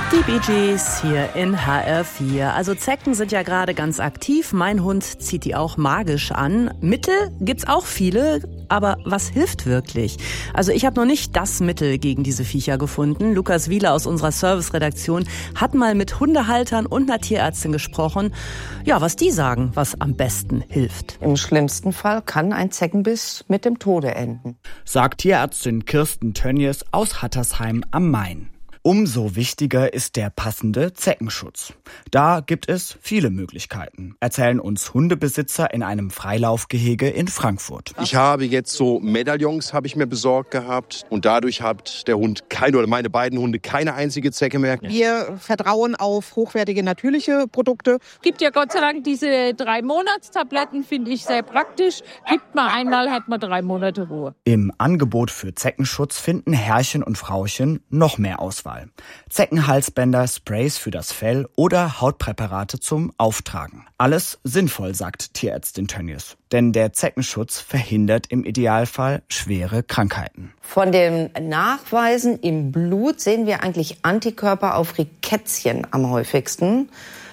Die Bee Gees hier in HR4. Also Zecken sind ja gerade ganz aktiv. Mein Hund zieht die auch magisch an. Mittel gibt's auch viele, aber was hilft wirklich? Also ich habe noch nicht das Mittel gegen diese Viecher gefunden. Lukas Wieler aus unserer Serviceredaktion hat mal mit Hundehaltern und einer Tierärztin gesprochen. Ja, was die sagen, was am besten hilft. Im schlimmsten Fall kann ein Zeckenbiss mit dem Tode enden, sagt Tierärztin Kirsten Tönjes aus Hattersheim am Main. Umso wichtiger ist der passende Zeckenschutz. Da gibt es viele Möglichkeiten, erzählen uns Hundebesitzer in einem Freilaufgehege in Frankfurt. Ich habe jetzt so Medaillons habe ich mir besorgt gehabt und dadurch hat der Hund meine beiden Hunde keine einzige Zecke mehr. Wir vertrauen auf hochwertige natürliche Produkte. Gibt ja Gott sei Dank diese 3-Monats-Tabletten, finde ich sehr praktisch. Gibt man einmal, hat man 3 Monate Ruhe. Im Angebot für Zeckenschutz finden Herrchen und Frauchen noch mehr Auswahl. Zeckenhalsbänder, Sprays für das Fell oder Hautpräparate zum Auftragen. Alles sinnvoll, sagt Tierärztin Tönjes. Denn der Zeckenschutz verhindert im Idealfall schwere Krankheiten. Von den Nachweisen im Blut sehen wir eigentlich Antikörper auf Rickettschen am häufigsten,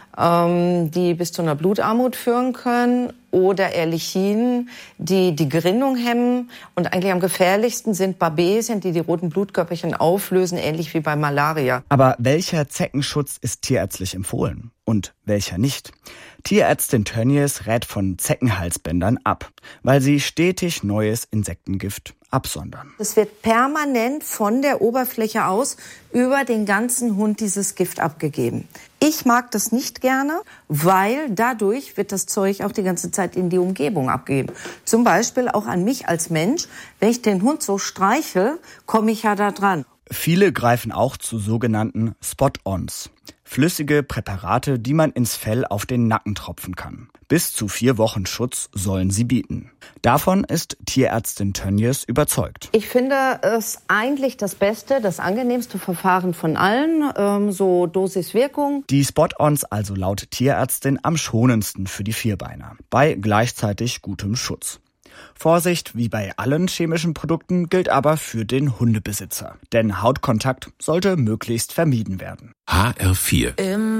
die bis zu einer Blutarmut führen können, oder Ehrlichinen, die die Gerinnung hemmen. Und eigentlich am gefährlichsten sind Babesien, die roten Blutkörperchen auflösen, ähnlich wie bei Malaria. Aber welcher Zeckenschutz ist tierärztlich empfohlen und welcher nicht? Tierärztin Tönjes rät von Zeckenhalsbändern ab, weil sie stetig neues Insektengift absondern. Es wird permanent von der Oberfläche aus über den ganzen Hund dieses Gift abgegeben. Ich mag das nicht gerne, weil dadurch wird das Zeug auch die ganze Zeit in die Umgebung abgegeben. Zum Beispiel auch an mich als Mensch. Wenn ich den Hund so streichel, komme ich ja da dran. Viele greifen auch zu sogenannten Spot-ons. Flüssige Präparate, die man ins Fell auf den Nacken tropfen kann. Bis zu 4 Wochen Schutz sollen sie bieten. Davon ist Tierärztin Tönjes überzeugt. Ich finde es eigentlich das beste, das angenehmste Verfahren von allen, so Dosis-Wirkung. Die Spot-ons also laut Tierärztin am schonendsten für die Vierbeiner, bei gleichzeitig gutem Schutz. Vorsicht, wie bei allen chemischen Produkten, gilt aber für den Hundebesitzer. Denn Hautkontakt sollte möglichst vermieden werden. HR4